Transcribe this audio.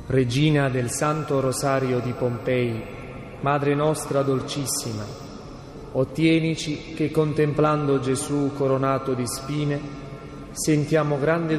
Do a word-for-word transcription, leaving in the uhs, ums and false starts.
Regina del Santo Rosario di Pompei, Madre nostra dolcissima, ottienici che contemplando Gesù coronato di spine sentiamo grande